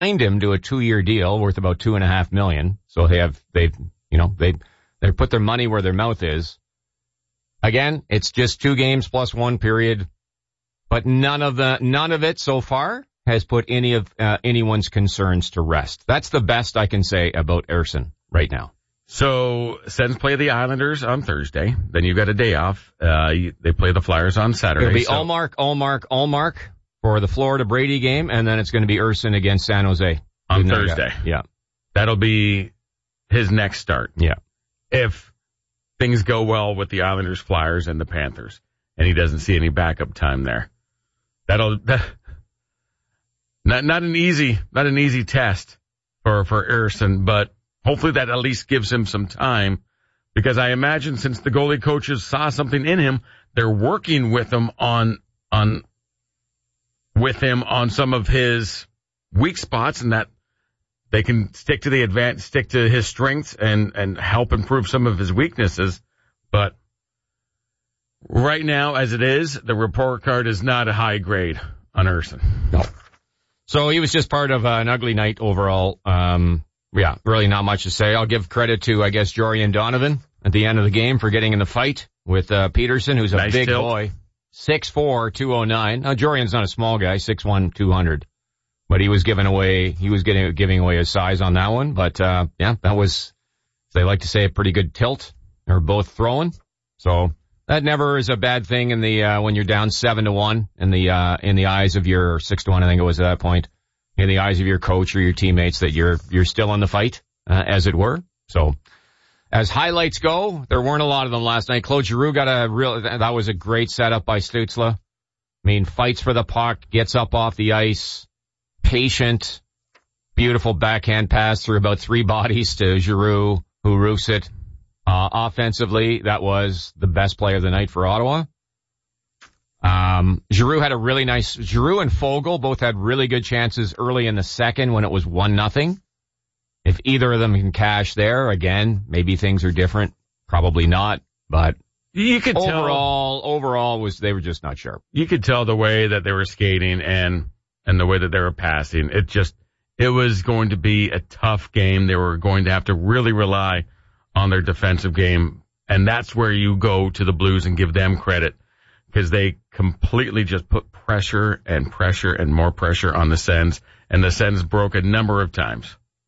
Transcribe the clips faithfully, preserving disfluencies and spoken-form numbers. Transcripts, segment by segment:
signed him to a two-year deal worth about two and a half million. So they have, they've, you know, they, they put their money where their mouth is. Again, it's just two games plus one period, but none of the, none of it so far has put any of, uh, anyone's concerns to rest. That's the best I can say about Ersson right now. So, Sens play the Islanders on Thursday. Then you've got a day off. Uh, you, they play the Flyers on Saturday. It'll be so. Ullmark, Ullmark, Ullmark for the Florida Brady game, and then it's going to be Ersson against San Jose. On Thursday. Yeah. That'll be his next start. Yeah. If things go well with the Islanders, Flyers, and the Panthers, and he doesn't see any backup time there. That'll, that, not, not an easy, not an easy test for, for Ersson, but hopefully that at least gives him some time, because I imagine since the goalie coaches saw something in him, they're working with him on, on, with him on some of his weak spots, and that they can stick to the advance, stick to his strengths and, and help improve some of his weaknesses. But right now, as it is, the report card is not a high grade on Ersson. No. So he was just part of uh, an ugly night overall. Um, yeah, really not much to say. I'll give credit to, I guess, Jorian Donovan at the end of the game for getting in the fight with uh, Peterson, who's a nice big tilt. boy. six four, two oh nine. Now, Jorian's not a small guy, six one, two hundred. But he was giving away, he was getting, giving away his size on that one. But, uh, yeah, that was, they like to say, a pretty good tilt. They're both throwing. So that never is a bad thing in the, uh, when you're down seven to one in the, uh, in the eyes of your, six to one, I think it was at that point, in the eyes of your coach or your teammates that you're, you're still in the fight, uh, as it were. So as highlights go, there weren't a lot of them last night. Claude Giroux got a real, that was a great setup by Stützle. I mean, fights for the puck, gets up off the ice. Patient, beautiful backhand pass through about three bodies to Giroux, who roofs it. Uh, offensively, that was the best play of the night for Ottawa. Um, Giroux had a really nice, Giroux and Fogle both had really good chances early in the second when it was one nothing. If either of them can cash there, again, maybe things are different. Probably not, but you could overall, tell, overall was, they were just not sharp. You could tell the way that they were skating and, and the way that they were passing. It just, it was going to be a tough game. They were going to have to really rely on their defensive game. And that's where you go to the Blues and give them credit, because they completely just put pressure and pressure and more pressure on the Sens. And the Sens broke a number of times.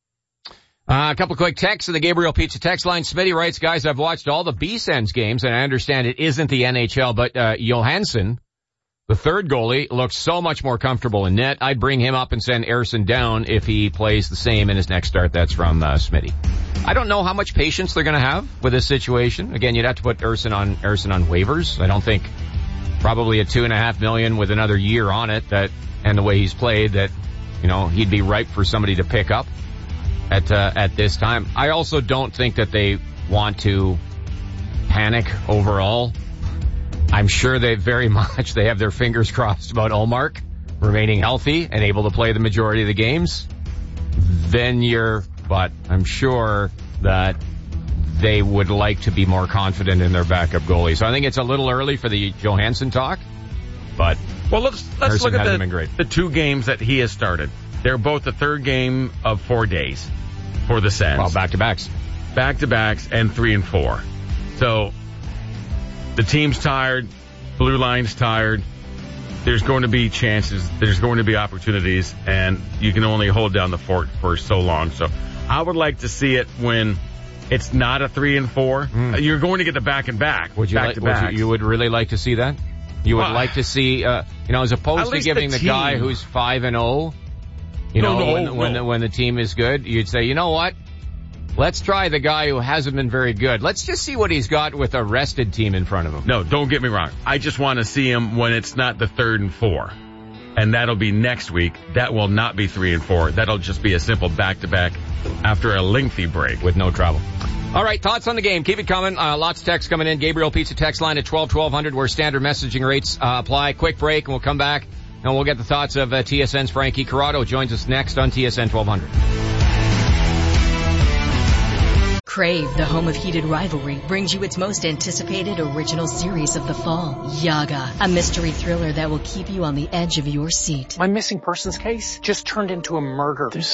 Uh, a couple quick texts in the Gabriel Pizza text line. Smitty writes, guys, I've watched all the B-Sens games, and I understand it isn't the N H L, but uh, Johansson, the third goalie, looks so much more comfortable in net. I'd bring him up and send Ersson down if he plays the same in his next start. That's from uh, Smitty. I don't know how much patience they're going to have with this situation. Again, you'd have to put Ersson on Ersson on waivers. I don't think probably a two and a half million with another year on it that, and the way he's played, that, you know, he'd be ripe for somebody to pick up at uh, at this time. I also don't think that they want to panic overall. I'm sure they very much, they have their fingers crossed about Ullmark remaining healthy and able to play the majority of the games. Then you're, but I'm sure that they would like to be more confident in their backup goalie. So I think it's a little early for the Johansson talk, but well, let's let's Ersson look at the, the two games that he has started. They're both the third game of four days for the Sens. Well, back-to-backs. Back-to-backs and three and four. So the team's tired. Blue Line's tired. There's going to be chances. There's going to be opportunities, and you can only hold down the fort for so long. So I would like to see it when it's not a three and four. Mm. You're going to get the back and back. Would you back like, to would back. You, you would really like to see that? You would well, like to see, uh, you know, as opposed to giving the, the guy who's five and oh, you no, know, no, when, no. when, the, when the team is good, you'd say, you know what? Let's try the guy who hasn't been very good. Let's just see what he's got with a rested team in front of him. No, don't get me wrong. I just want to see him when it's not the third and four. And that'll be next week. That will not be three and four. That'll just be a simple back-to-back after a lengthy break. With no trouble. All right, thoughts on the game. Keep it coming. Uh, lots of text coming in. Gabriel Pizza text line at twelve twelve hundred where standard messaging rates uh, apply. Quick break, and we'll come back, and we'll get the thoughts of uh, T S N's Frankie Corrado. Joins us next on T S N twelve hundred. Crave, the home of heated rivalry, brings you its most anticipated original series of the fall, Yaga, a mystery thriller that will keep you on the edge of your seat. My missing persons case just turned into a murder. There's